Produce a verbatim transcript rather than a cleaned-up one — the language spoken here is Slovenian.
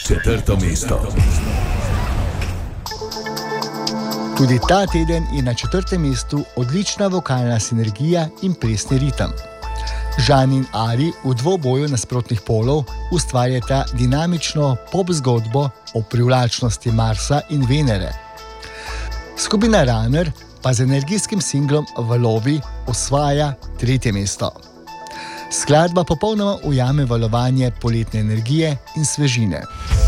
četrto mesto. Tudi ta teden je na četrtem mestu odlična vokalna sinergija in plesni ritem. Žan in Ari v dvoboju nasprotnih polov ustvarjata dinamično pop zgodbo o privlačnosti Marsa in Venere. Skupina Runner pa z energijskim singlom Valovi osvaja tretje mesto. Skladba popolnoma ujame valovanje poletne energije in svežine.